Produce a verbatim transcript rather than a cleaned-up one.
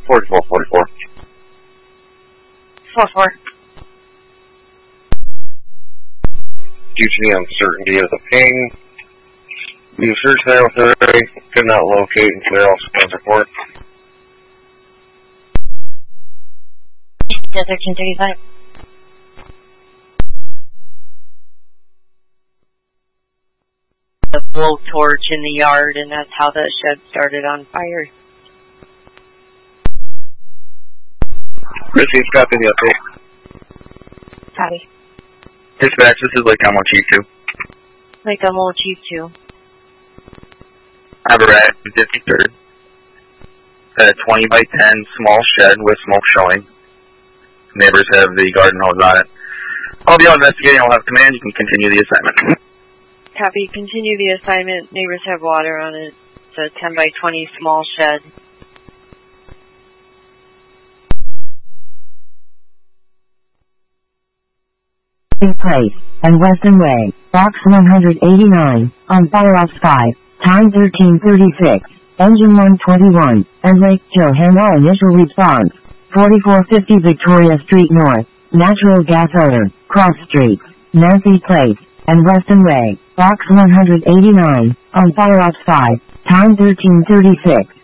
forty-four forty-four. four four. Due to the uncertainty of the ping, the search necessary could not locate and clear all response report. thirteen thirty-five. A blowtorch in the yard, and that's how the shed started on fire. Chrissy, copy the update. Copy. Dispatch, this is Lake Elmo Chief two. Lake Elmo Chief two. I have a rat in fifty-third. At a twenty by ten small shed with smoke showing. Neighbors have the garden hose on it. I'll be out investigating. I'll have command. You can continue the assignment. Copy. Continue the assignment. Neighbors have water on it. It's a ten by twenty small shed. In place, and Western Way, box one eighty-nine, on Fire Ops five, time thirteen thirty-six, engine one twenty-one, and Lake Johanna initial response, forty-four fifty Victoria Street North, natural gas odor, cross streets, Nancy Place, and Western Way, box one eighty-nine, on Fire Ops five, time thirteen thirty-six.